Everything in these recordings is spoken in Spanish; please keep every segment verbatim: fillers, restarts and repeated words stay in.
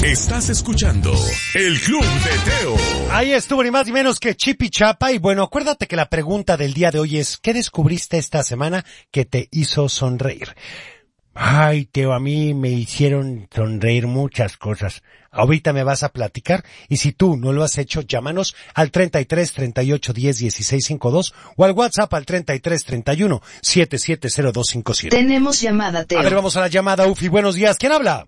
Estás escuchando El Club de Teo. Ahí estuvo ni más ni menos que Chipi Chapa. Y bueno, acuérdate que la pregunta del día de hoy es: ¿qué descubriste esta semana que te hizo sonreír? Ay, Teo, a mí me hicieron sonreír muchas cosas. Ahorita me vas a platicar, y si tú no lo has hecho, llámanos al treinta y tres, treinta y ocho, diez, dieciséis, cincuenta y dos o al WhatsApp al treinta y tres, treinta y uno, setenta y siete cero dos cincuenta y siete. Tenemos llamada, Teo. A ver, vamos a la llamada, Ufi. Buenos días. ¿Quién habla?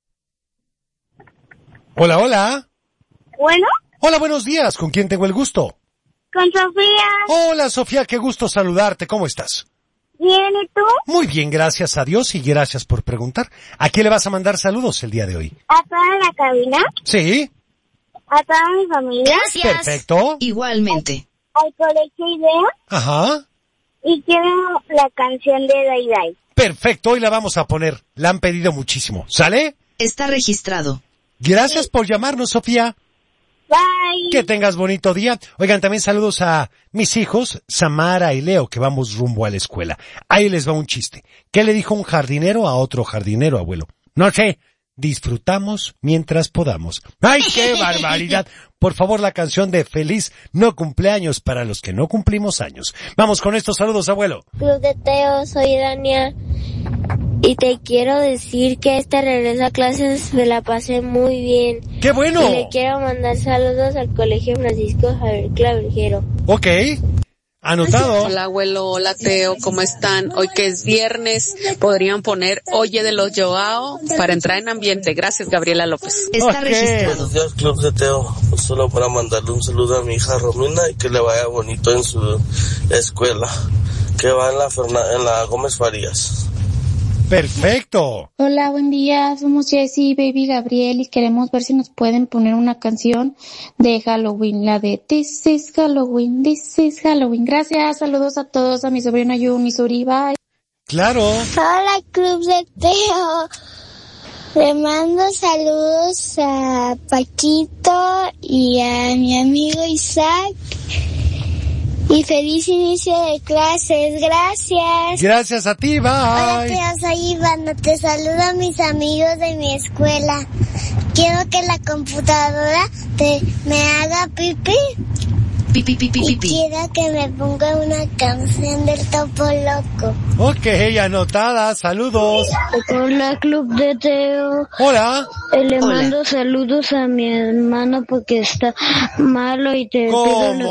Hola, hola. Bueno. Hola, buenos días. ¿Con quién tengo el gusto? Con Sofía. Hola, Sofía, qué gusto saludarte. ¿Cómo estás? Bien, ¿y tú? Muy bien, gracias a Dios y gracias por preguntar. ¿A quién le vas a mandar saludos el día de hoy? ¿A toda la cabina? Sí. ¿A toda mi familia? Gracias. Perfecto. Igualmente. Al, al colegio Idea. Ajá. Y quiero la canción de Day Day. Perfecto, hoy la vamos a poner. La han pedido muchísimo. ¿Sale? Está registrado. Gracias por llamarnos, Sofía. Bye. Que tengas bonito día. Oigan, también saludos a mis hijos, Samara y Leo, que vamos rumbo a la escuela. Ahí les va un chiste. ¿Qué le dijo un jardinero a otro jardinero, abuelo? No sé. Disfrutamos mientras podamos. ¡Ay, qué barbaridad! Por favor, la canción de Feliz No Cumpleaños para los que no cumplimos años. Vamos con estos saludos, abuelo. Club de Teo, soy Dania. Y te quiero decir que este regreso a clases me la pasé muy bien. ¡Qué bueno! Y le quiero mandar saludos al Colegio Francisco Javier Clavijero. Ok. Anotado. Hola abuelo, hola Teo, ¿cómo están? Hoy que es viernes, podrían poner Oye de los Joao para entrar en ambiente. Gracias, Gabriela López. Está Ok. registrado. Buenos días, Club de Teo. Solo para mandarle un saludo a mi hija Romina y que le vaya bonito en su escuela, que va en la Ferna- en la Gómez Farías. Perfecto. Hola, buen día. Somos Jessie, Baby Gabriel y queremos ver si nos pueden poner una canción de Halloween, la de This is Halloween, This is Halloween. Gracias, saludos a todos, a mi sobrina Yumi, Suri, bye. Claro. Hola, Club de Teo. Le mando saludos a Paquito y a mi amigo Isaac. Y feliz inicio de clases, gracias. Gracias a ti, bye. Hola, Teo, soy Ivana, te saludo a mis amigos de mi escuela. Quiero que la computadora te me haga pipí. Pipi, pipi, Y pipi. quiero que me ponga una canción del Topo Loco. Ok, anotada, saludos. Hola, Club de Teo. Hola. Le Hola. mando saludos a mi hermano porque está malo y te ¿Cómo? pido